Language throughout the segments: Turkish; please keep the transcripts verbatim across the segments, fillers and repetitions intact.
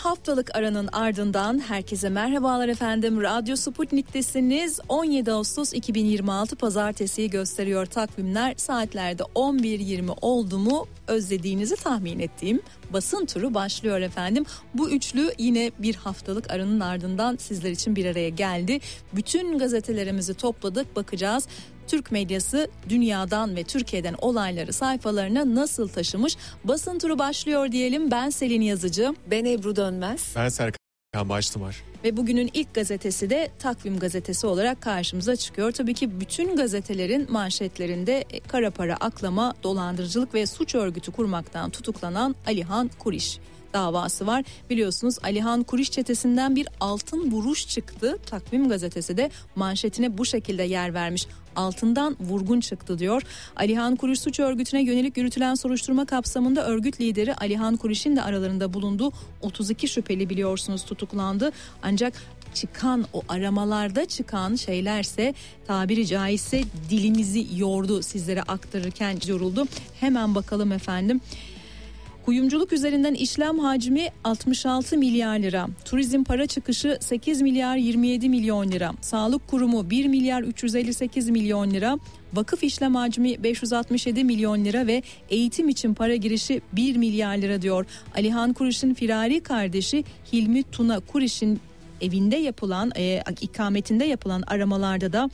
haftalık aranın ardından herkese merhabalar efendim. Radyo Sputnik'tesiniz. on yedi Ağustos iki bin yirmi altı Pazartesi'yi gösteriyor takvimler. Saatlerde on bir yirmi oldu mu özlediğinizi tahmin ettiğim basın turu başlıyor efendim. Bu üçlü yine bir haftalık aranın ardından sizler için bir araya geldi. Bütün gazetelerimizi topladık, bakacağız. Türk medyası dünyadan ve Türkiye'den olayları sayfalarına nasıl taşımış? Basın turu başlıyor diyelim. Ben Selin Yazıcı. Ben Ebru Dönmez. Ben Serkan Baştımar. Ve bugünün ilk gazetesi de Takvim Gazetesi olarak karşımıza çıkıyor. Tabii ki bütün gazetelerin manşetlerinde kara para aklama, dolandırıcılık ve suç örgütü kurmaktan tutuklanan Alihan Kuriş davası var. Biliyorsunuz Alihan Kuriş çetesinden bir altın vuruş çıktı. Takvim Gazetesi de manşetine bu şekilde yer vermiş. Altından vurgun çıktı diyor. Alihan Kuriş suç örgütüne yönelik yürütülen soruşturma kapsamında örgüt lideri Alihan Kuriş'in de aralarında bulunduğu otuz iki şüpheli biliyorsunuz tutuklandı. Ancak çıkan o aramalarda çıkan şeylerse tabiri caizse dilimizi yordu, sizlere aktarırken yoruldu. Hemen bakalım efendim. Kuyumculuk üzerinden işlem hacmi altmış altı milyar lira. Turizm para çıkışı sekiz milyar yirmi yedi milyon lira. Sağlık kurumu bir milyar üç yüz elli sekiz milyon lira. Vakıf işlem hacmi beş yüz altmış yedi milyon lira ve eğitim için para girişi bir milyar lira diyor. Alihan Kuriş'in firari kardeşi Hilmi Tuna Kuriş'in evinde yapılan, e, ikametinde yapılan aramalarda da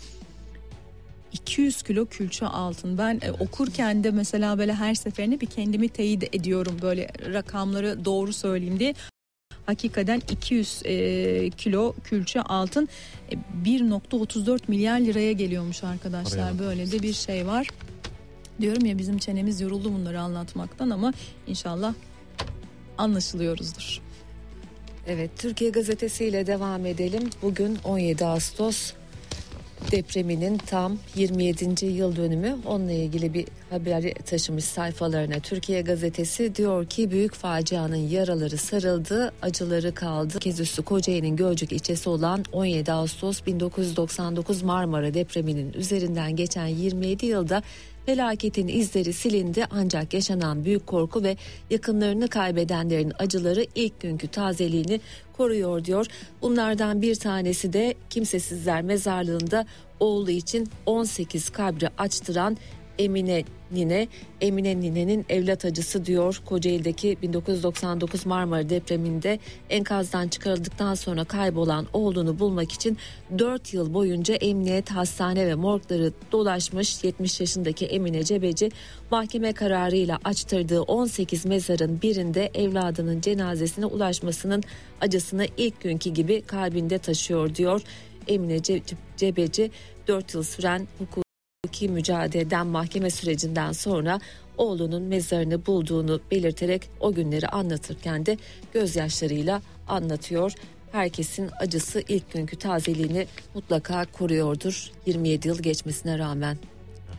iki yüz kilo külçe altın. Ben e, okurken de mesela böyle her seferinde bir kendimi teyit ediyorum, böyle rakamları doğru söyleyeyim diye. Hakikaten iki yüz e, kilo külçe altın e, bir virgül otuz dört milyar liraya geliyormuş arkadaşlar. Araya. Böyle de bir şey var. Diyorum ya, bizim çenemiz yoruldu bunları anlatmaktan ama inşallah anlaşılıyoruzdur. Evet, Türkiye Gazetesi ile devam edelim. Bugün on yedi Ağustos. Depreminin tam yirmi yedinci yıl dönümü, onunla ilgili bir haber taşımış sayfalarına. Türkiye Gazetesi diyor ki büyük facianın yaraları sarıldı, acıları kaldı. Kezüstü Kocaeli'nin Gölcük ilçesi olan on yedi Ağustos bin dokuz yüz doksan dokuz Marmara depreminin üzerinden geçen yirmi yedi yılda felaketin izleri silindi, ancak yaşanan büyük korku ve yakınlarını kaybedenlerin acıları ilk günkü tazeliğini koruyor diyor. Bunlardan bir tanesi de Kimsesizler Mezarlığı'nda oğlu için on sekiz kabri açtıran Emine Nine. Emine Nine'nin evlat acısı diyor. Kocaeli'deki bin dokuz yüz doksan dokuz Marmara depreminde enkazdan çıkarıldıktan sonra kaybolan oğlunu bulmak için dört yıl boyunca emniyet, hastane ve morgları dolaşmış yetmiş yaşındaki Emine Cebeci, mahkeme kararıyla açtırdığı on sekiz mezarın birinde evladının cenazesine ulaşmasının acısını ilk günkü gibi kalbinde taşıyor diyor. Emine Cebeci dört yıl süren hukuk hukuki mücadeleden, mahkeme sürecinden sonra oğlunun mezarını bulduğunu belirterek o günleri anlatırken de gözyaşlarıyla anlatıyor. Herkesin acısı ilk günkü tazeliğini mutlaka koruyordur yirmi yedi yıl geçmesine rağmen. Evet.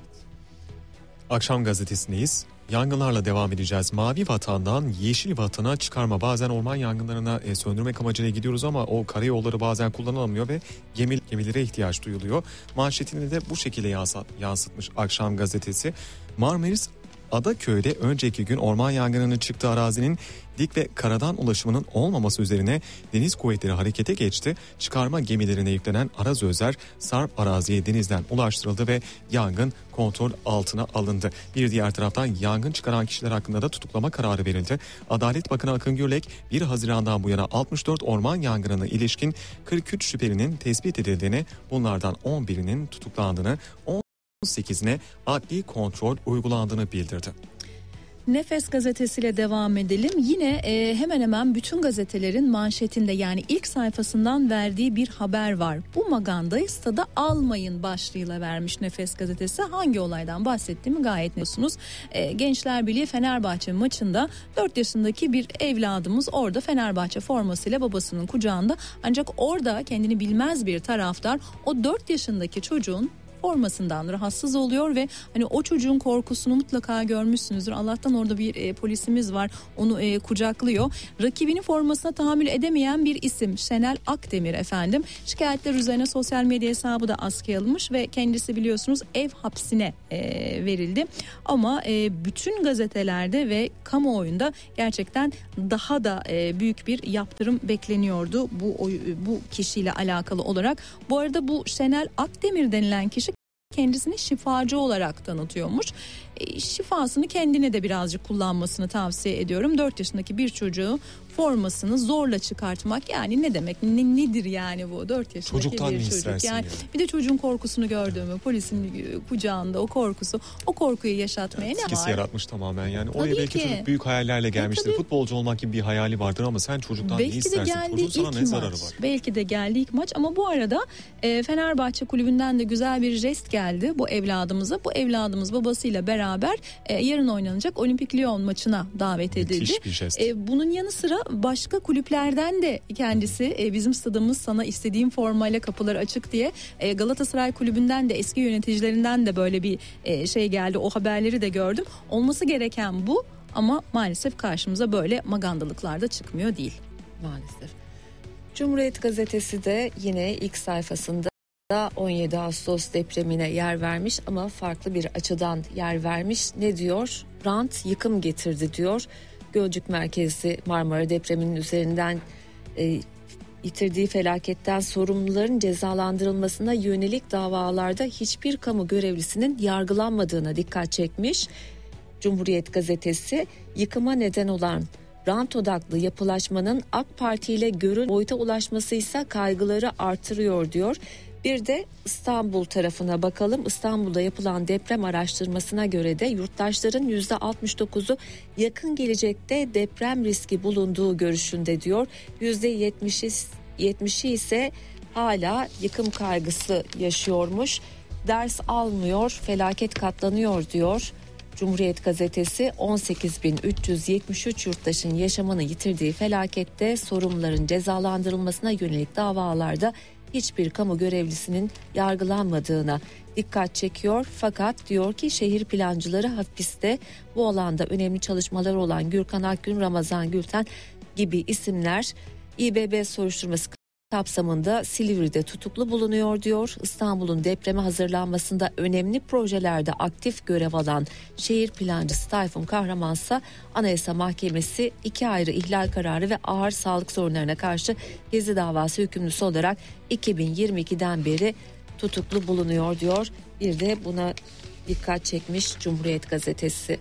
Akşam gazetesindeyiz. Yangınlarla devam edeceğiz. Mavi vatandan yeşil vatana çıkarma. Bazen orman yangınlarına e, söndürmek amacıyla gidiyoruz ama o karayolları bazen kullanılamıyor ve gemi, gemilere ihtiyaç duyuluyor. Manşetini de bu şekilde yansıt, yansıtmış Akşam gazetesi. Marmaris Adaköy'de önceki gün orman yangınının çıktığı arazinin dik ve karadan ulaşımının olmaması üzerine deniz kuvvetleri harekete geçti. Çıkarma gemilerine yüklenen arazözler Sarp araziye denizden ulaştırıldı ve yangın kontrol altına alındı. Bir diğer taraftan yangın çıkaran kişiler hakkında da tutuklama kararı verildi. Adalet Bakanı Akın Gürlek bir Haziran'dan bu yana altmış dört orman yangınına ilişkin kırk üç şüphelinin tespit edildiğini, bunlardan on birinin tutuklandığını, on sekizine adli kontrol uygulandığını bildirdi. Nefes gazetesiyle devam edelim. Yine e, hemen hemen bütün gazetelerin manşetinde, yani ilk sayfasından verdiği bir haber var. Bu magandayı stada almayın başlığıyla vermiş Nefes gazetesi. Hangi olaydan bahsettiğimi gayet biliyorsunuz. E, Gençler Birliği Fenerbahçe maçında dört yaşındaki bir evladımız orada Fenerbahçe formasıyla babasının kucağında. Ancak orada kendini bilmez bir taraftar o dört yaşındaki çocuğun formasından rahatsız oluyor ve hani o çocuğun korkusunu mutlaka görmüşsünüzdür. Allah'tan orada bir e, polisimiz var, onu e, kucaklıyor. Rakibinin formasına tahammül edemeyen bir isim Şenel Akdemir efendim. Şikayetler üzerine sosyal medya hesabı da askıya alınmış ve kendisi biliyorsunuz ev hapsine e, verildi. Ama e, bütün gazetelerde ve kamuoyunda gerçekten daha da e, büyük bir yaptırım bekleniyordu bu bu kişiyle alakalı olarak. Bu arada bu Şenel Akdemir denilen kişi kendisini şifacı olarak tanıtıyormuş. E, şifasını kendine de birazcık kullanmasını tavsiye ediyorum. dört yaşındaki bir çocuğu formasını zorla çıkartmak yani ne demek, ne, nedir yani bu dört yaşındaki çocuktan bir çocuk yani, yani bir de çocuğun korkusunu gördüğümü, polisin kucağında o korkusu, o korkuyu yaşatmaya yani ne var? yaratmış tamamen yani. Tabii oraya belki ki. Çocuk büyük hayallerle gelmiştir. E, futbolcu olmak gibi bir hayali vardır ama sen çocuktan belki ne istersin? Çocuğun sana ne zararı var? Belki de geldi ilk maç ama bu arada e, Fenerbahçe kulübünden de güzel bir jest geldi bu evladımıza. Bu evladımız babasıyla beraber e, yarın oynanacak Olimpik Lyon maçına davet edildi. Müthiş bir jest. E, bunun yanı sıra başka kulüplerden de kendisi e, bizim stadımız sana istediğim formayla kapıları açık diye e, Galatasaray kulübünden de eski yöneticilerinden de böyle bir e, şey geldi. O haberleri de gördüm. Olması gereken bu ama maalesef karşımıza böyle magandalıklar da çıkmıyor değil. Maalesef. Cumhuriyet Gazetesi de yine ilk sayfasında on yedi Ağustos depremine yer vermiş ama farklı bir açıdan yer vermiş. Ne diyor? Rant yıkım getirdi diyor. Gölcük merkezli Marmara depreminin üzerinden e, yitirdiği felaketten sorumluların cezalandırılmasına yönelik davalarda hiçbir kamu görevlisinin yargılanmadığına dikkat çekmiş. Cumhuriyet Gazetesi yıkıma neden olan rant odaklı yapılaşmanın AK Parti ile görül boyuta ulaşması ise kaygıları artırıyor diyor. Bir de İstanbul tarafına bakalım. İstanbul'da yapılan deprem araştırmasına göre de yurttaşların yüzde altmış dokuzu yakın gelecekte deprem riski bulunduğu görüşünde diyor. yüzde yetmişi ise hala yıkım kaygısı yaşıyormuş. Ders almıyor, felaket katlanıyor diyor. Cumhuriyet Gazetesi on sekiz bin üç yüz yetmiş üç yurttaşın yaşamını yitirdiği felakette sorumluların cezalandırılmasına yönelik davalarda hiçbir kamu görevlisinin yargılanmadığına dikkat çekiyor. Fakat diyor ki şehir plancıları hapiste, bu alanda önemli çalışmalar olan Gürkan Akgün, Ramazan Gülten gibi isimler İBB soruşturması kapsamında Silivri'de tutuklu bulunuyor diyor. İstanbul'un depreme hazırlanmasında önemli projelerde aktif görev alan şehir plancısı Tayfun Kahramansa Anayasa Mahkemesi iki ayrı ihlal kararı ve ağır sağlık sorunlarına karşı Gezi davası hükümlüsü olarak iki bin yirmi ikiden beri tutuklu bulunuyor diyor. Bir de buna dikkat çekmiş Cumhuriyet Gazetesi.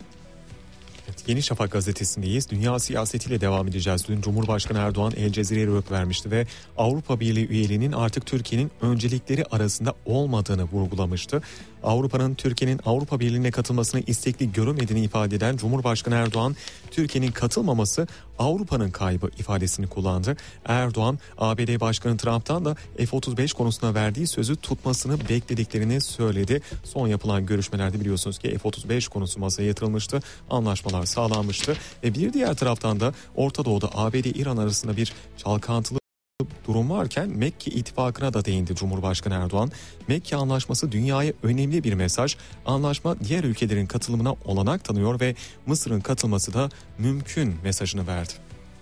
Evet, Yeni Şafak gazetesindeyiz. Dünya siyasetiyle devam edeceğiz. Dün Cumhurbaşkanı Erdoğan El Cezire'ye röp vermişti ve Avrupa Birliği üyeliğinin artık Türkiye'nin öncelikleri arasında olmadığını vurgulamıştı. Avrupa'nın Türkiye'nin Avrupa Birliği'ne katılmasını istekli göremediğini ifade eden Cumhurbaşkanı Erdoğan, Türkiye'nin katılmaması Avrupa'nın kaybı ifadesini kullandı. Erdoğan, A B D Başkanı Trump'tan da F otuz beş konusuna verdiği sözü tutmasını beklediklerini söyledi. Son yapılan görüşmelerde biliyorsunuz ki F otuz beş konusu masaya yatırılmıştı. Anlaşmalar sağlanmıştı ve bir diğer taraftan da Orta Doğu'da A B D-İran arasında bir çalkantılı durum varken Mekke ittifakına da değindi Cumhurbaşkanı Erdoğan. Mekke anlaşması dünyaya önemli bir mesaj. Anlaşma diğer ülkelerin katılımına olanak tanıyor ve Mısır'ın katılması da mümkün mesajını verdi.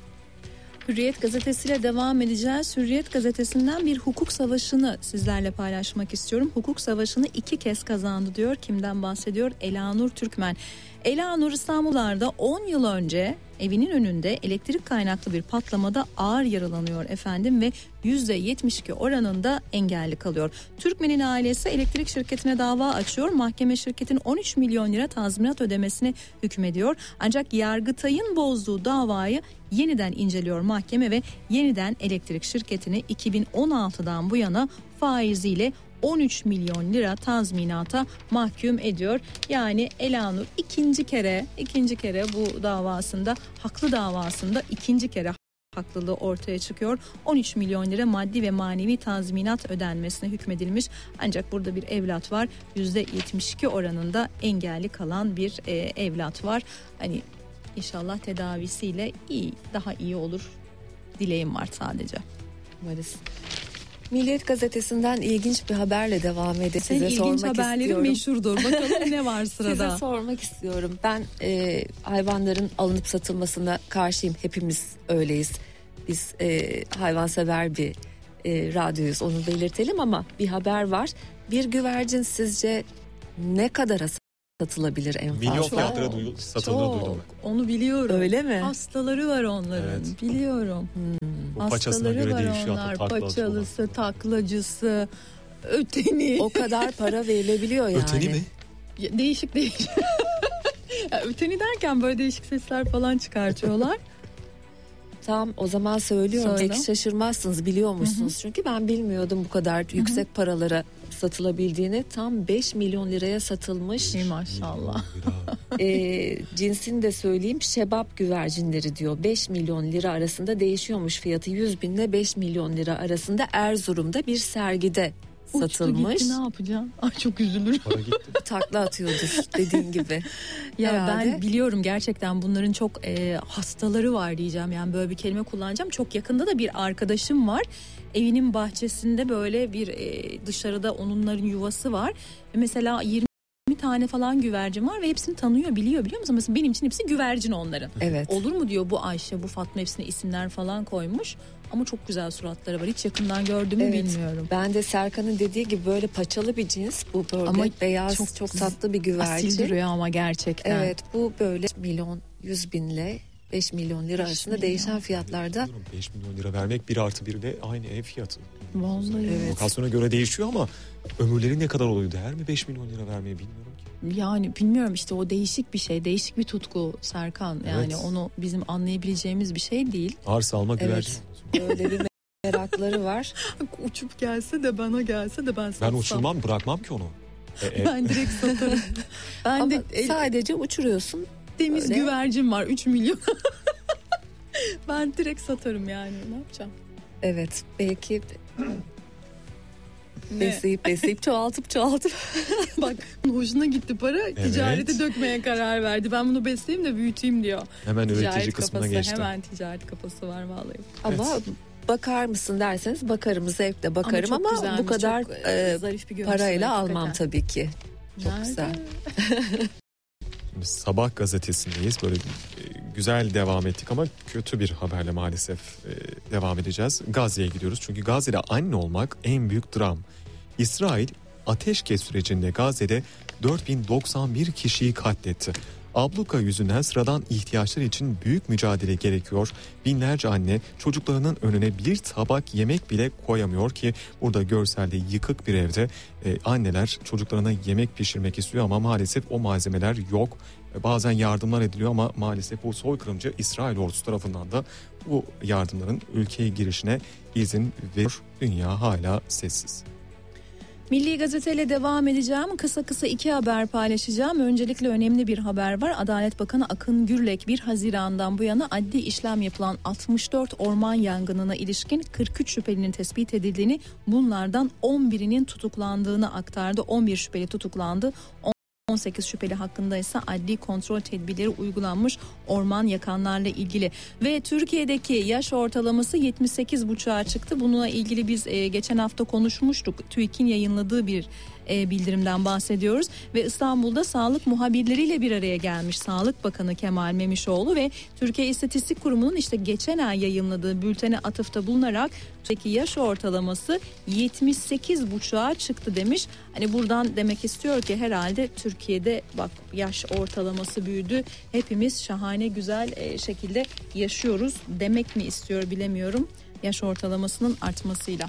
Hürriyet gazetesiyle devam edeceğiz. Hürriyet gazetesinden bir hukuk savaşını sizlerle paylaşmak istiyorum. Hukuk savaşını iki kez kazandı diyor. Kimden bahsediyor? Elanur Türkmen. Elanur İstanbul'da on yıl önce evinin önünde elektrik kaynaklı bir patlamada ağır yaralanıyor efendim ve yüzde yetmiş iki oranında engelli kalıyor. Türkmen'in ailesi elektrik şirketine dava açıyor. Mahkeme şirketin on üç milyon lira tazminat ödemesine hükmediyor. Ancak Yargıtay'ın bozduğu davayı yeniden inceliyor mahkeme ve yeniden elektrik şirketini iki bin on altıdan bu yana faiziyle on üç milyon lira tazminata mahkum ediyor. Yani Elanur ikinci kere ikinci kere bu davasında, haklı davasında ikinci kere haklılığı ortaya çıkıyor. on üç milyon lira maddi ve manevi tazminat ödenmesine hükmedilmiş. Ancak burada bir evlat var. yüzde yetmiş iki oranında engelli kalan bir e, evlat var. Hani inşallah tedavisiyle iyi, daha iyi olur. Dileğim var sadece. Umarız. Milliyet Gazetesi'nden ilginç bir haberle devam edelim. Senin Size ilginç sormak haberlerin istiyorum. meşhurdur. Bakalım ne var sırada? Size sormak istiyorum. Ben e, hayvanların alınıp satılmasına karşıyım. Hepimiz öyleyiz. Biz e, hayvansever bir e, radyoyuz, onu belirtelim, ama bir haber var. Bir güvercin sizce ne kadara satılabilir en fazla? Milyon fiyatlara duyu- satıldığını duydum ben. Onu biliyorum. Öyle mi? Hastaları var onların. Evet. Biliyorum. Bu paçasına Hastaları göre var değişiyor. onlar. hatta takla Paçalısı, taklacısı, öteni. O kadar para verilebiliyor yani. Öteni mi? Ya, değişik değişik. Ya, öteni derken böyle değişik sesler falan çıkartıyorlar. Tam o zaman söylüyorum. Söyle. Belki şaşırmazsınız, biliyormuşsunuz. Çünkü ben bilmiyordum bu kadar yüksek paralara satılabildiğini. Tam beş milyon liraya satılmış. İyi maşallah. e, cinsini de söyleyeyim, şebap güvercinleri diyor. beş milyon lira arasında değişiyormuş fiyatı. yüz bin ile beş milyon lira arasında Erzurum'da bir sergide satılmış. Uçtu gitti, ne yapacağım? Ay çok üzülürüm. Para gitti. Takla atıyordur dediğin gibi. Ya Herhalde. ben biliyorum gerçekten bunların çok e, hastaları var diyeceğim. Yani böyle bir kelime kullanacağım. Çok yakında da bir arkadaşım var. Evinin bahçesinde böyle bir e, dışarıda onların yuvası var. Ve mesela yirmi tane falan güvercin var ve hepsini tanıyor, biliyor, biliyor musun? Mesela benim için hepsi güvercin onların. Evet. Olur mu diyor, bu Ayşe, bu Fatma, hepsine isimler falan koymuş. Ama çok güzel suratları var. Hiç yakından gördüğümü Evet. bilmiyorum. Ben de Serkan'ın dediği gibi böyle paçalı bir cins. Bu böyle Ama beyaz, çok çok, tatlı bir güvercin. Asil duruyor ama gerçekten. Evet, bu böyle milyon, yüz binle beş milyon lira arasında milyon. değişen fiyatlarda. beş milyon lira vermek bir artı bir de aynı ev fiyatı. Vallahi Evet. Lokasyona göre değişiyor ama ömürleri ne kadar oluyor? Değer mi beş milyon lira vermeye, bilmiyorum ki. Yani bilmiyorum, işte o değişik bir şey, değişik bir tutku Serkan. Yani Evet. onu bizim anlayabileceğimiz bir şey değil. Arsa alma güvercin. Evet. Öyle bir merakları var. Uçup gelse de bana gelse de ben Ben satsam. uçurmam, bırakmam ki onu. E, e, Ben direkt satarım. Ben Ama de el- sadece uçuruyorsun. temiz öyle. güvercin var üç milyon. Ben direkt satarım yani, ne yapacağım? Evet, belki Ne? besleyip besleyip çoğaltıp çoğaltıp. Bak hoşuna gitti para, ticarete dökmeye karar verdi. Ben bunu besleyeyim de büyüteyim diyor. hemen üretici Ticaret kısmına kafası, geçti. hemen ticaret kafası var vallahi. Ama bakar mısın derseniz bakarım, zevkle bakarım çok ama, güzelmiş, bu kadar çok, e, zarif bir görüntüsü parayla hakikaten. almam tabii ki. Çok Nerede? güzel. Biz Sabah gazetesindeyiz. Böyle e, güzel devam ettik ama kötü bir haberle maalesef e, devam edeceğiz. Gazze'ye gidiyoruz. Çünkü Gazze'de anne olmak en büyük dram. İsrail ateşkes sürecinde Gazze'de dört bin doksan bir kişiyi katletti. Abluka yüzünden sıradan ihtiyaçlar için büyük mücadele gerekiyor. Binlerce anne çocuklarının önüne bir tabak yemek bile koyamıyor ki burada görselde yıkık bir evde e, anneler çocuklarına yemek pişirmek istiyor ama maalesef o malzemeler yok. E, bazen yardımlar ediliyor ama maalesef bu soykırımcı İsrail ordusu tarafından da bu yardımların ülkeye girişine izin veriyor. Dünya hala sessiz. Milli Gazete'yle devam edeceğim. Kısa kısa iki haber paylaşacağım. Öncelikle önemli bir haber var. Adalet Bakanı Akın Gürlek bir Haziran'dan bu yana adli işlem yapılan altmış dört orman yangınına ilişkin kırk üç şüphelinin tespit edildiğini, bunlardan on birinin tutuklandığını aktardı. on bir şüpheli tutuklandı. on sekiz şüpheli hakkında ise adli kontrol tedbirleri uygulanmış orman yakanlarla ilgili. Ve Türkiye'deki yaş ortalaması yetmiş sekiz buçuğa çıktı. Bununla ilgili biz e, geçen hafta konuşmuştuk. TÜİK'in yayınladığı bir e, bildirimden bahsediyoruz. Ve İstanbul'da sağlık muhabirleriyle bir araya gelmiş Sağlık Bakanı Kemal Memişoğlu ve Türkiye İstatistik Kurumu'nun işte geçen ay yayınladığı bültene atıfta bulunarak Türkiye'deki yaş ortalaması yetmiş sekiz buçuğa çıktı demiş. Hani buradan demek istiyor ki herhalde Türkiye'de bak yaş ortalaması büyüdü. Hepimiz şahane güzel e, şekilde yaşıyoruz demek mi istiyor bilemiyorum, yaş ortalamasının artmasıyla.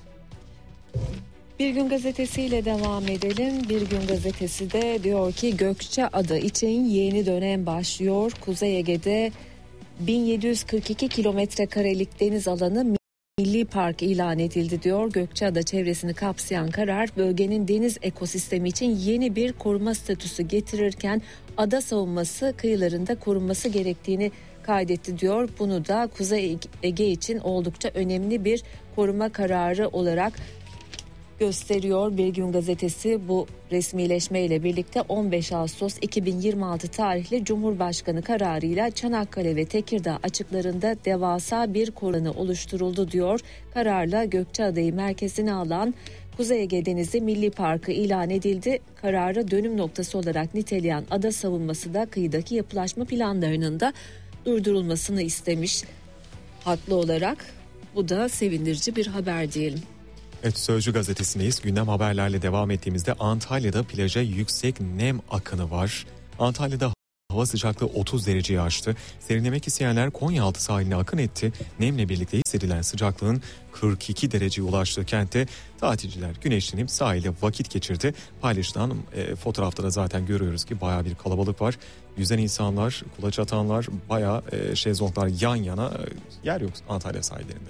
Bir Gün Gazetesi'yle devam edelim. Bir Gün Gazetesi de diyor ki Gökçeada için yeni dönem başlıyor. Kuzey Ege'de bin yedi yüz kırk iki kilometre karelik deniz alanı Milli Park ilan edildi diyor. Gökçeada çevresini kapsayan karar bölgenin deniz ekosistemi için yeni bir koruma statüsü getirirken ada savunması kıyılarında korunması gerektiğini kaydetti diyor. Bunu da Kuzey Ege için oldukça önemli bir koruma kararı olarak gösteriyor. Bir Gün Gazetesi bu resmileşmeyle birlikte on beş Ağustos iki bin yirmi altı tarihli Cumhurbaşkanı kararıyla Çanakkale ve Tekirdağ açıklarında devasa bir kordonu oluşturuldu diyor. Kararla Gökçeada'yı merkezine alan Kuzey Ege Denizi Milli Parkı ilan edildi. Kararı dönüm noktası olarak niteleyen ada savunması da kıyıdaki yapılaşma planlarının da durdurulmasını istemiş. Haklı olarak bu da sevindirici bir haber diyelim. Evet, Sözcü gazetesindeyiz. Gündem haberlerle devam ettiğimizde Antalya'da plaja yüksek nem akını var. Antalya'da hava sıcaklığı otuz dereceyi aştı. Serinlemek isteyenler Konyaaltı sahiline akın etti. Nemle birlikte hissedilen sıcaklığın kırk iki dereceye ulaştığı kentte tatilciler güneşlenip sahilde vakit geçirdi. Paylaşılan e, fotoğrafta da zaten görüyoruz ki bayağı bir kalabalık var. Yüzen insanlar, kulaç atanlar, bayağı e, şezlonglar yan yana, e, yer yok Antalya sahillerinde.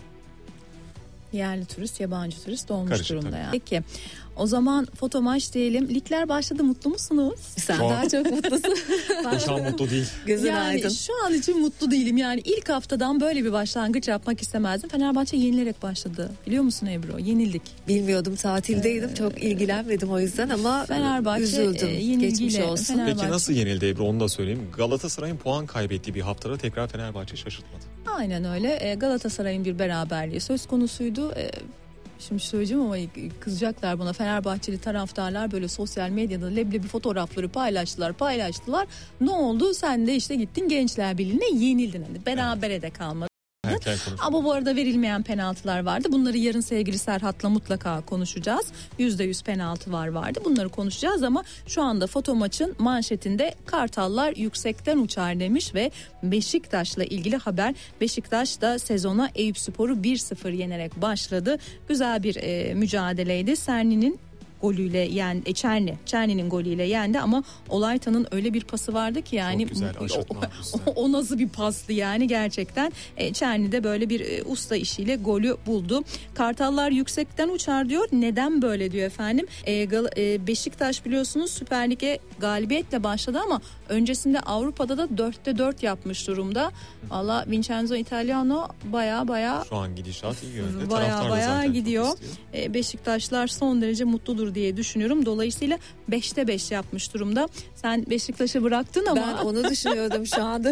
Yerli turist, yabancı turist olmuş Karışık, durumda tabii. yani. Peki o zaman foto maç diyelim. Ligler başladı, mutlu musunuz? Sen Şu an- daha çok mutlusun. O şu an mutlu değil. Gözün yani aydın. şu an için mutlu değilim. Yani ilk haftadan böyle bir başlangıç yapmak istemezdim. Fenerbahçe yenilerek başladı. Biliyor musun Ebru? Yenildik. Bilmiyordum, tatildeydim, çok ilgilenmedim o yüzden ama Fenerbahçe üzüldüm. e, yenilgiyle. Geçmiş olsun. Fenerbahçe- Peki nasıl yenildi Ebru, onu da söyleyeyim. Galatasaray'ın puan kaybettiği bir haftada tekrar Fenerbahçe şaşırtmadı. Aynen öyle. E, Galatasaray'ın bir beraberliği söz konusuydu. E, Şimdi söyleyeceğim ama kızacaklar buna. Fenerbahçeli taraftarlar böyle sosyal medyada leblebi fotoğrafları paylaştılar paylaştılar. Ne oldu? Sen de işte gittin Gençler Birliği'ne yenildin. Hani berabere de kalmadı. Ama bu arada verilmeyen penaltılar vardı. Bunları yarın sevgili Serhat'la mutlaka konuşacağız. yüzde yüz penaltı var vardı. Bunları konuşacağız ama şu anda foto maçın manşetinde Kartallar yüksekten uçar demiş ve Beşiktaş'la ilgili haber. Beşiktaş da sezona Eyüpspor'u bir sıfır yenerek başladı. Güzel bir e, mücadeleydi. Serni'nin golüyle yendi, Çerni, Çerni'nin golüyle yendi ama Olaytan'ın öyle bir pası vardı ki yani Çok güzel, o, aşırtma, o, o nasıl bir pastı yani gerçekten. E, Çerni de böyle bir e, usta işiyle golü buldu. Kartallar yüksekten uçar diyor. Neden böyle diyor efendim? E, Gal- e, Beşiktaş biliyorsunuz Süper Lig'e galibiyetle başladı ama öncesinde Avrupa'da da dörtte dört yapmış durumda. Valla Vincenzo Italiano baya baya Şu an gidişat iyi yönde. Baya Taraftar da baya zaten çok gidiyor. istiyor. E, Beşiktaşlar son derece mutludur diye düşünüyorum. Dolayısıyla beşte beş yapmış durumda. Sen Beşiktaş'ı bıraktın ama Ben onu düşünüyordum şu anda.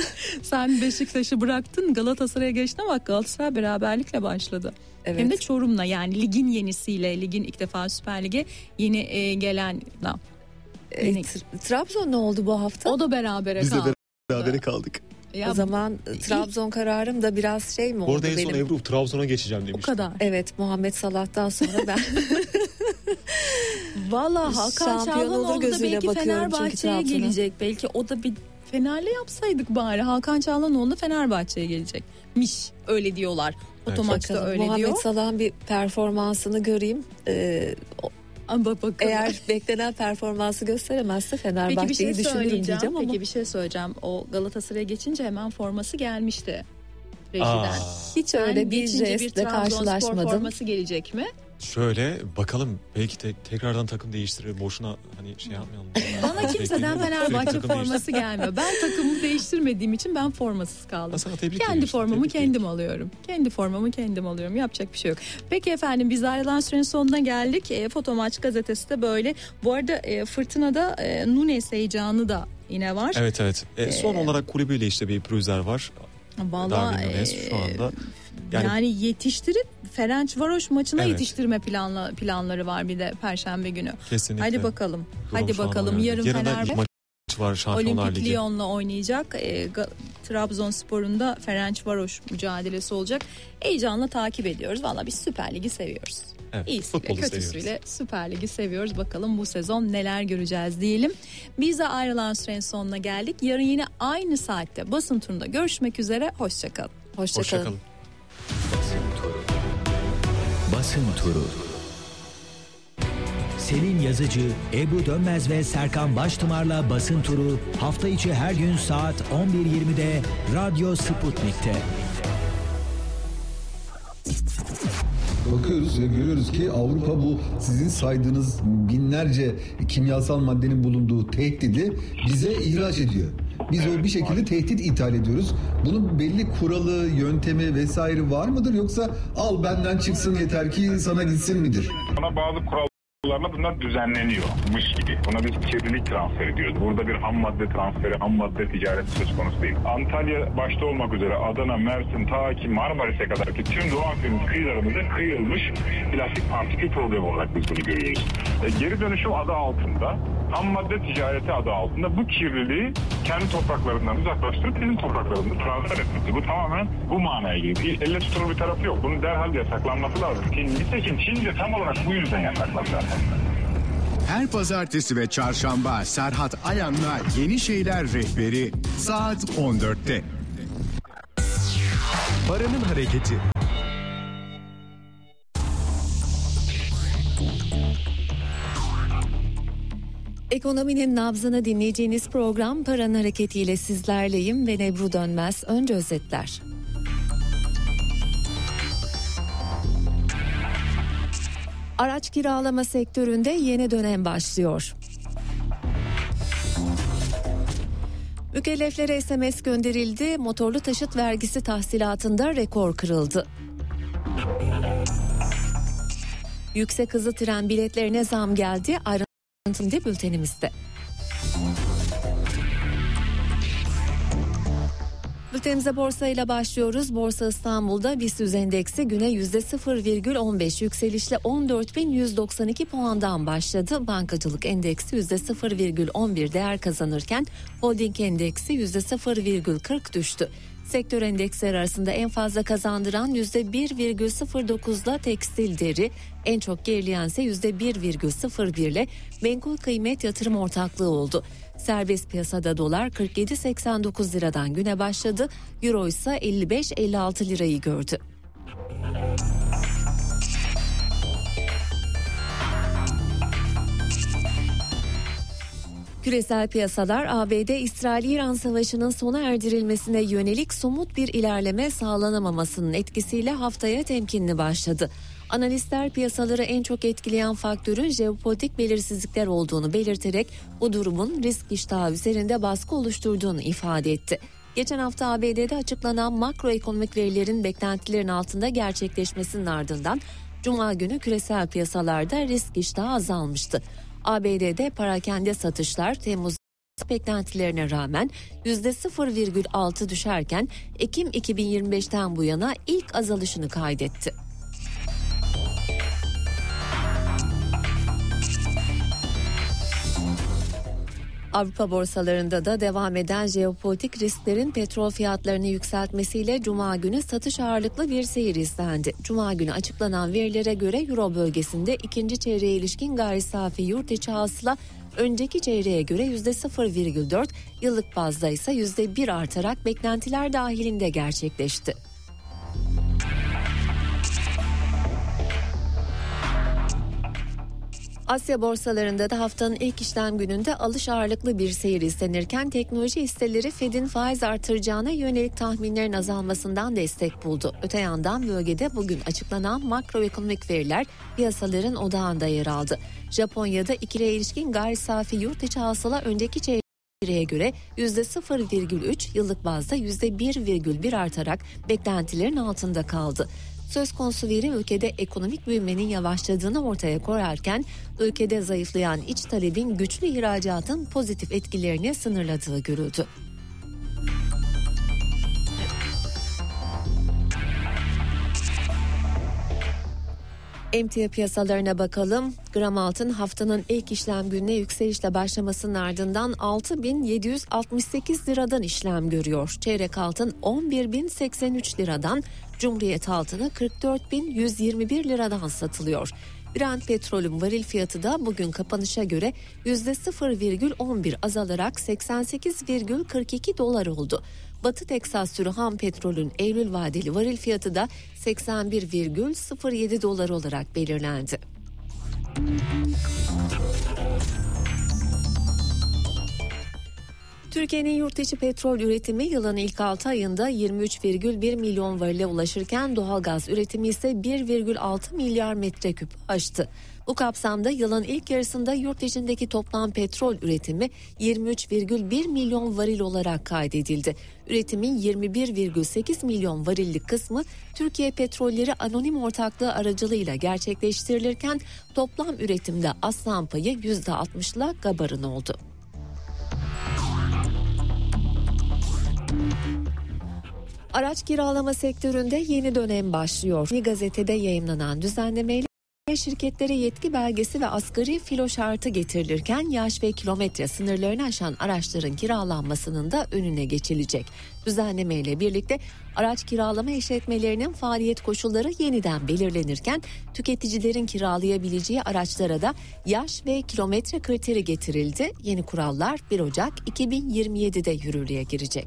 sen Beşiktaş'ı bıraktın, Galatasaray'a geçtin ama Galatasaray beraberlikle başladı. Evet. Hem de Çorum'la, yani ligin yenisiyle, ligin ilk defa Süper Lig'e yeni e, gelen da. E, Yeni- Tra- Trabzon ne oldu bu hafta? O da berabere Biz de kaldı. berabere kaldık. Ya o zaman Trabzon kararım da biraz şey mi Bu oldu arada en son benim? Ebru Trabzon'a geçeceğim o demişti. kadar. Evet, Muhammed Salah'tan sonra ben Valla Hakan Şampiyon Çalhanoğlu olur da gözüyle belki bakıyorum çünkü Fenerbahçe'ye Trabzon'a. gelecek. Belki o da bir Fener'le yapsaydık bari. Hakan Çalhanoğlu da Fenerbahçe'ye gelecekmiş. Öyle diyorlar. Otomaçta bakalım, öyle Muhammed diyor. Salah'ın bir performansını göreyim. Ee, o- Ama bakalım. eğer beklenen performansı gösteremezse Peki bir Fenerbahçe'yi şey düşünürüm söyleyeceğim. diyeceğim ama Peki bir şey söyleyeceğim. O Galatasaray'a geçince hemen forması gelmişti. Rejiden. Aa. hiç Sen öyle bir geçince jestle Trabzonspor karşılaşmadım. forması gelecek mi? Şöyle bakalım, belki te- tekrardan takım değiştirir. Boşuna hani şey yapmayalım. Bana kimseden Sürekli Fenerbahçe takım değiştir. forması gelmiyor. Ben takımımı değiştirmediğim için ben formasız kaldım. Ben sana tebrik Kendi ediyorum. formamı Tebrik kendim alıyorum. Kendi formamı kendim alıyorum. Yapacak bir şey yok. Peki efendim, biz ayrılan sürenin sonuna geldik. E, Foto Maç gazetesi de böyle. Bu arada e, Fırtına'da e, Nunes heyecanı da yine var. Evet evet. E, son Ee, olarak kulübüyle işte bir pürüzler var. Vallahi Darwin Nunes şu anda. Yani, Yani, yetiştirip Ferencvaroş maçına Evet. yetiştirme planla, planları var bir de Perşembe günü. kesinlikle. Hadi bakalım. Durum Hadi şu an bakalım. o yönde. Yarın Yarın da Fenerbahçe maç var, Şampiyonlar Olimpik Ligi. Lyon'la oynayacak. E, Ga- Trabzonspor'un da Ferencvaroş mücadelesi olacak. Heyecanla takip ediyoruz. Valla biz Süper Lig'i seviyoruz. Evet, İyisiyle futbolu kötüsüyle seviyoruz. Süper Lig'i seviyoruz. Bakalım bu sezon neler göreceğiz diyelim. Biz de ayrılan sürenin sonuna geldik. Yarın yine aynı saatte basın turunda görüşmek üzere. Hoşçakalın. Hoşçakalın. Hoşçakalın. Basın Turu. Selin Yazıcı, Ebru Dönmez ve Serkan Baştımar'la Basın Turu hafta içi her gün saat on bir yirmide Radyo Sputnik'te. Bakıyoruz ve görüyoruz ki Avrupa bu sizin saydığınız binlerce kimyasal maddenin bulunduğu tehdidi bize ihraç ediyor. biz o bir şekilde tehdit ithal ediyoruz. Bunun belli kuralı, yöntemi vesaire var mıdır? Yoksa al benden çıksın yeter ki sana gitsin midir? Bana bazı kurallarla bunlar düzenleniyormuş gibi. Buna biz kirlilik transferi diyoruz. Burada bir ham madde transferi, ham madde ticareti söz konusu değil. Antalya başta olmak üzere Adana, Mersin, ta ki Marmaris'e kadar ki tüm Doğu Akdeniz kıyılarımızda kıyılmış plastik partikül problemi olarak biz bunu görüyoruz. E, geri dönüşüm adı altında, ham madde ticareti adı altında bu kirliliği kendi topraklarından uzaklaştırıp bizim topraklarımıza transfer etmesi. Bu tamamen bu manaya geliyor. Elle tutulur bir tarafı yok. Bunun derhal yasaklanması lazım. Nitekim Çin'de tam olarak bu yüzden yasakladı. Her pazartesi ve çarşamba Serhat Ayan'la Yeni Şeyler Rehberi saat on dörtte. Paranın Hareketi. Ekonominin nabzını dinleyeceğiniz program Paranın Hareketi ile sizlerleyim ve Ebru Dönmez. Önce özetler. Araç kiralama sektöründe yeni dönem başlıyor. Mükelleflere S M S gönderildi, motorlu taşıt vergisi tahsilatında rekor kırıldı. Yüksek hızlı tren biletlerine zam geldi, ayrıntılı bültenimizde. Bültenimize borsayla başlıyoruz. Borsa İstanbul'da BIST endeksi güne yüzde sıfır virgül on beş yükselişle on dört bin yüz doksan iki puandan başladı. Bankacılık endeksi yüzde sıfır virgül on bir değer kazanırken holding endeksi yüzde sıfır virgül kırk düştü. Sektör endeksleri arasında en fazla kazandıran yüzde bir virgül sıfır dokuzla tekstil deri, en çok gerileyen ise yüzde bir virgül sıfır bir ile menkul kıymet yatırım ortaklığı oldu. Serbest piyasada dolar kırk yedi seksen dokuz liradan güne başladı, euro ise elli beş elli altı lirayı gördü. Küresel piyasalar A B D-İsrail-İran savaşının sona erdirilmesine yönelik somut bir ilerleme sağlanamamasının etkisiyle haftaya temkinli başladı. Analistler piyasaları en çok etkileyen faktörün jeopolitik belirsizlikler olduğunu belirterek bu durumun risk iştahı üzerinde baskı oluşturduğunu ifade etti. Geçen hafta A B D'de açıklanan makroekonomik verilerin beklentilerin altında gerçekleşmesinin ardından Cuma günü küresel piyasalarda risk iştahı azalmıştı. A B D'de perakende satışlar Temmuz beklentilerine rağmen yüzde sıfır virgül altı düşerken Ekim iki bin yirmi beşten bu yana ilk azalışını kaydetti. Avrupa borsalarında da devam eden jeopolitik risklerin petrol fiyatlarını yükseltmesiyle Cuma günü satış ağırlıklı bir seyir izlendi. Cuma günü açıklanan verilere göre Euro bölgesinde ikinci çeyreğe ilişkin gayri safi yurt içi hasıla önceki çeyreğe göre yüzde sıfır virgül dört, yıllık bazda ise yüzde bir artarak beklentiler dahilinde gerçekleşti. Asya borsalarında da haftanın ilk işlem gününde alış ağırlıklı bir seyir izlenirken teknoloji hisseleri Fed'in faiz artıracağına yönelik tahminlerin azalmasından destek buldu. Öte yandan bölgede bugün açıklanan makroekonomik veriler piyasaların odağında yer aldı. Japonya'da ikiliye ilişkin gayri safi yurt içi hasıla önceki çeyreğe göre yüzde sıfır virgül üç, yıllık bazda yüzde bir virgül bir artarak beklentilerin altında kaldı. Söz konusu veri ülkede ekonomik büyümenin yavaşladığını ortaya koyarken ülkede zayıflayan iç talebin güçlü ihracatın pozitif etkilerini sınırladığı görüldü. Emtia piyasalarına bakalım. Gram altın haftanın ilk işlem gününe yükselişle başlamasının ardından altı bin yedi yüz altmış sekiz liradan işlem görüyor. Çeyrek altın on bir bin seksen üç liradan, Cumhuriyet altını kırk dört bin yüz yirmi bir liradan satılıyor. Brent petrolün varil fiyatı da bugün kapanışa göre yüzde sıfır virgül on bir azalarak seksen sekiz virgül kırk iki dolar oldu. Batı Teksas sürü ham petrolün Eylül vadeli varil fiyatı da seksen bir virgül sıfır yedi dolar olarak belirlendi. Türkiye'nin yurt içi petrol üretimi yılın ilk altı ayında yirmi üç virgül bir milyon varile ulaşırken doğalgaz üretimi ise bir virgül altı milyar metreküp aştı. Bu kapsamda yılın ilk yarısında yurt içindeki toplam petrol üretimi yirmi üç virgül bir milyon varil olarak kaydedildi. Üretimin yirmi bir virgül sekiz milyon varillik kısmı Türkiye Petrolleri Anonim Ortaklığı aracılığıyla gerçekleştirilirken toplam üretimde aslan payı yüzde altmışla Gabar'ın oldu. Araç kiralama sektöründe yeni dönem başlıyor. Gazetede yayımlanan düzenlemeyle şirketlere yetki belgesi ve asgari filo şartı getirilirken yaş ve kilometre sınırlarını aşan araçların kiralanmasının da önüne geçilecek. Düzenlemeyle birlikte araç kiralama işletmelerinin faaliyet koşulları yeniden belirlenirken tüketicilerin kiralayabileceği araçlara da yaş ve kilometre kriteri getirildi. Yeni kurallar bir Ocak iki bin yirmi yedide yürürlüğe girecek.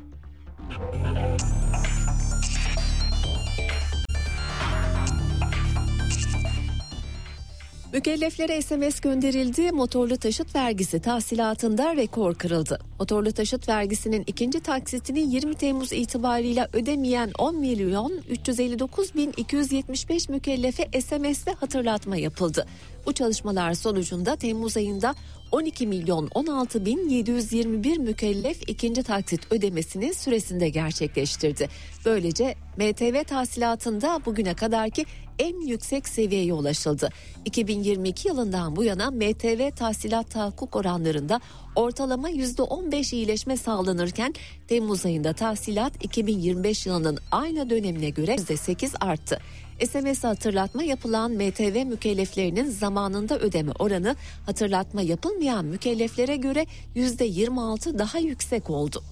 Mükelleflere S M S gönderildi. Motorlu taşıt vergisi tahsilatında rekor kırıldı. Motorlu taşıt vergisinin ikinci taksitini yirmi Temmuz itibarıyla ödemeyen on milyon üç yüz elli dokuz bin iki yüz yetmiş beş mükellefe S M S'le hatırlatma yapıldı. Bu çalışmalar sonucunda Temmuz ayında on iki milyon on altı bin yedi yüz yirmi bir mükellef ikinci taksit ödemesini süresinde gerçekleştirdi. Böylece M T V tahsilatında bugüne kadarki en yüksek seviyeye ulaşıldı. iki bin yirmi iki yılından bu yana M T V tahsilat tahakkuk oranlarında ortalama yüzde on beş iyileşme sağlanırken Temmuz ayında tahsilat iki bin yirmi beş yılının aynı dönemine göre yüzde sekiz arttı. S M S hatırlatma yapılan M T V mükelleflerinin zamanında ödeme oranı hatırlatma yapılmayan mükelleflere göre yüzde yirmi altı daha yüksek oldu.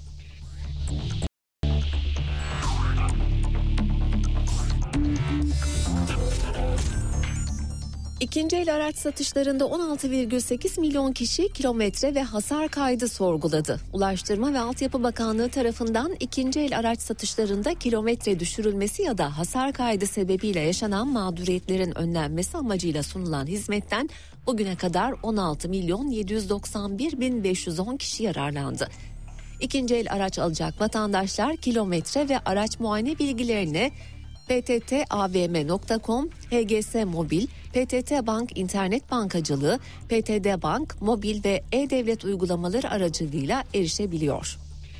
İkinci el araç satışlarında on altı virgül sekiz milyon kişi kilometre ve hasar kaydı sorguladı. Ulaştırma ve Altyapı Bakanlığı tarafından ikinci el araç satışlarında kilometre düşürülmesi ya da hasar kaydı sebebiyle yaşanan mağduriyetlerin önlenmesi amacıyla sunulan hizmetten bugüne kadar on altı milyon yedi yüz doksan bir bin beş yüz on kişi yararlandı. İkinci el araç alacak vatandaşlar kilometre ve araç muayene bilgilerini p t t a v m nokta com, H G S Mobil, P T T Bank İnternet Bankacılığı, P T T Bank Mobil ve E-Devlet uygulamaları aracılığıyla erişebiliyor.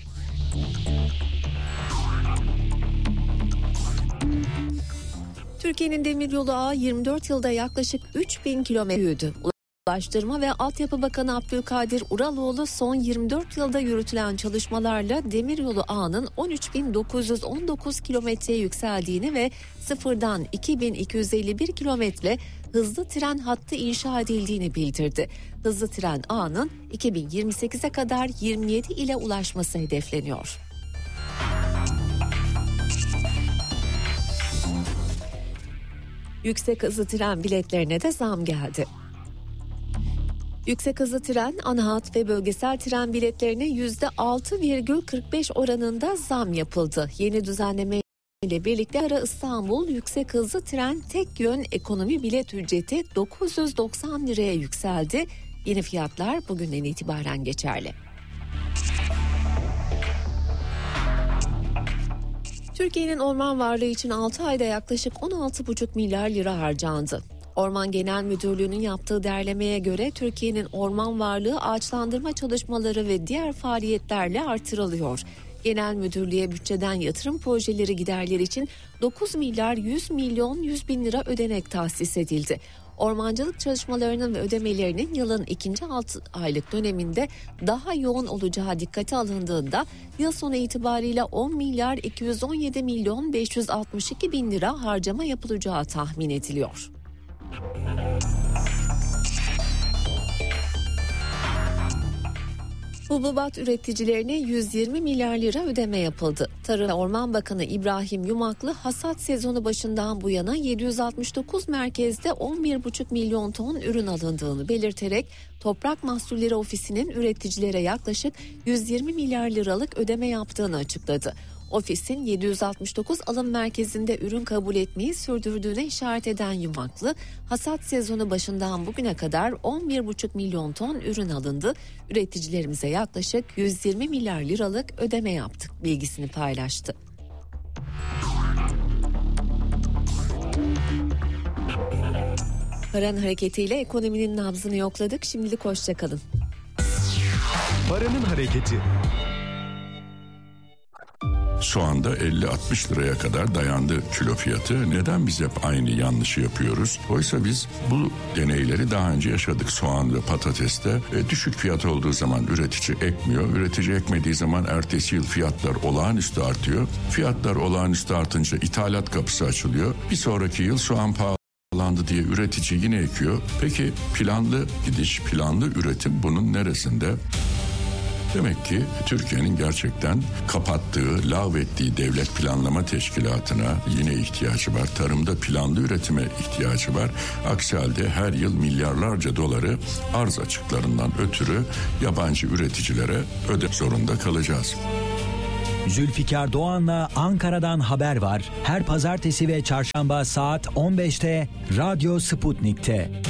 Türkiye'nin demiryolu ağı yirmi dört yılda yaklaşık üç bin kilometre büyüdü. Ulaştırma ve Altyapı Bakanı Abdülkadir Uraloğlu son yirmi dört yılda yürütülen çalışmalarla demiryolu ağının on üç bin dokuz yüz on dokuz kilometreye yükseldiğini ve sıfırdan iki bin iki yüz elli bir kilometre hızlı tren hattı inşa edildiğini bildirdi. Hızlı tren ağının iki bin yirmi sekize kadar yirmi yedi ile ulaşması hedefleniyor. Yüksek hızlı tren biletlerine de zam geldi. Yüksek hızlı tren, ana hat ve bölgesel tren biletlerine yüzde altı virgül kırk beş oranında zam yapıldı. Yeni düzenleme ile birlikte Ara İstanbul yüksek hızlı tren tek yön ekonomi bilet ücreti dokuz yüz doksan liraya yükseldi. Yeni fiyatlar bugünden itibaren geçerli. Türkiye'nin orman varlığı için altı ayda yaklaşık on altı buçuk milyar lira harcandı. Orman Genel Müdürlüğü'nün yaptığı derlemeye göre Türkiye'nin orman varlığı ağaçlandırma çalışmaları ve diğer faaliyetlerle artırılıyor. Genel Müdürlüğe bütçeden yatırım projeleri giderleri için dokuz milyar yüz milyon yüz bin lira ödenek tahsis edildi. Ormancılık çalışmalarının ve ödemelerinin yılın ikinci altı aylık döneminde daha yoğun olacağı dikkate alındığında yıl sonu itibariyle on milyar iki yüz on yedi milyon beş yüz altmış iki bin lira harcama yapılacağı tahmin ediliyor. Hububat üreticilerine yüz yirmi milyar lira ödeme yapıldı. Tarım ve Orman Bakanı İbrahim Yumaklı hasat sezonu başından bu yana yedi yüz altmış dokuz merkezde on bir buçuk milyon ton ürün alındığını belirterek Toprak Mahsulleri Ofisi'nin üreticilere yaklaşık yüz yirmi milyar liralık ödeme yaptığını açıkladı. Ofisin yedi yüz altmış dokuz alım merkezinde ürün kabul etmeyi sürdürdüğüne işaret eden Yumaklı, hasat sezonu başından bugüne kadar on bir buçuk milyon ton ürün alındı. Üreticilerimize yaklaşık yüz yirmi milyar liralık ödeme yaptık bilgisini paylaştı. Paranın hareketiyle ekonominin nabzını yokladık. Şimdilik hoşça kalın. Paranın hareketi. Soğanda elli altmış liraya kadar dayandı kilo fiyatı. Neden biz hep aynı yanlışı yapıyoruz? Oysa biz bu deneyleri daha önce yaşadık. Soğan ve patateste e, düşük fiyat olduğu zaman üretici ekmiyor. Üretici ekmediği zaman ertesi yıl fiyatlar olağanüstü artıyor. Fiyatlar olağanüstü artınca ithalat kapısı açılıyor. Bir sonraki yıl soğan pahalı diye üretici yine ekiyor. Peki planlı gidiş, planlı üretim bunun neresinde? Demek ki Türkiye'nin gerçekten kapattığı, lağvettiği devlet planlama teşkilatına yine ihtiyacı var. Tarımda planlı üretime ihtiyacı var. Aksi halde her yıl milyarlarca doları arz açıklarından ötürü yabancı üreticilere ödemek zorunda kalacağız. Zülfikar Doğan'la Ankara'dan haber var. Her pazartesi ve çarşamba saat on beşte Radyo Sputnik'te.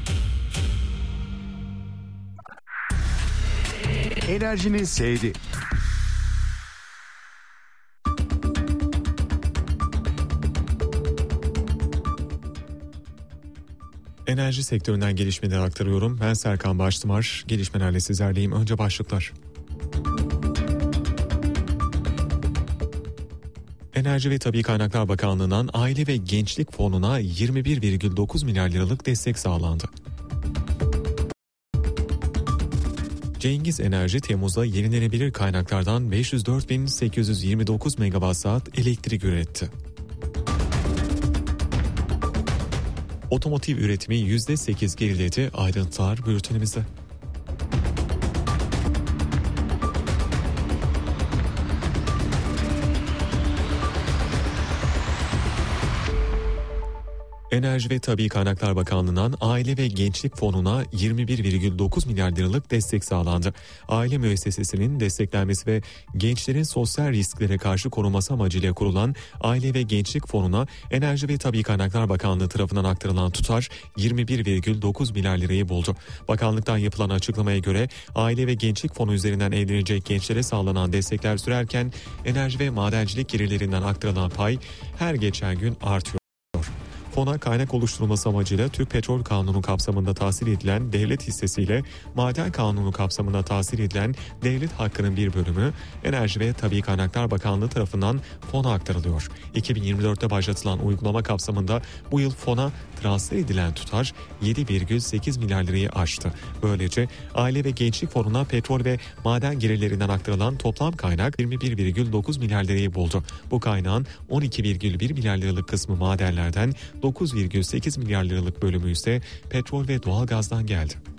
Enerjinin seyri. Enerji sektöründen gelişmeleri aktarıyorum. Ben Serkan Baştımar. Gelişmelerle sizlerleyim. Önce başlıklar. Enerji ve Tabii Kaynaklar Bakanlığı'ndan Aile ve Gençlik Fonu'na yirmi bir virgül dokuz milyar liralık destek sağlandı. Cengiz Enerji Temmuz'da yenilenebilir kaynaklardan beş yüz dört bin sekiz yüz yirmi dokuz megawatt saat elektrik üretti. Otomotiv üretimi yüzde sekiz geriledi. Ayrıntılar bültenimizde. Enerji ve Tabii Kaynaklar Bakanlığı'ndan Aile ve Gençlik Fonu'na yirmi bir virgül dokuz milyar liralık destek sağlandı. Aile müessesesinin desteklenmesi ve gençlerin sosyal risklere karşı korunması amacıyla kurulan Aile ve Gençlik Fonu'na Enerji ve Tabii Kaynaklar Bakanlığı tarafından aktarılan tutar yirmi bir virgül dokuz milyar lirayı buldu. Bakanlıktan yapılan açıklamaya göre Aile ve Gençlik Fonu üzerinden evlenecek gençlere sağlanan destekler sürerken enerji ve madencilik gelirlerinden aktarılan pay her geçen gün artıyor. Fona kaynak oluşturulması amacıyla Türk Petrol Kanunu kapsamında tahsil edilen devlet hissesiyle Maden Kanunu kapsamında tahsil edilen devlet hakkının bir bölümü Enerji ve Tabii Kaynaklar Bakanlığı tarafından fona aktarılıyor. iki bin yirmi dörtte başlatılan uygulama kapsamında bu yıl fona transfer edilen tutar yedi virgül sekiz milyar lirayı aştı. Böylece Aile ve Gençlik Fonu'na petrol ve maden gelirlerinden aktarılan toplam kaynak yirmi bir virgül dokuz milyar lirayı buldu. Bu kaynağın on iki virgül bir milyar liralık kısmı madenlerden, dokuz virgül sekiz milyar liralık bölümü ise petrol ve doğalgazdan geldi.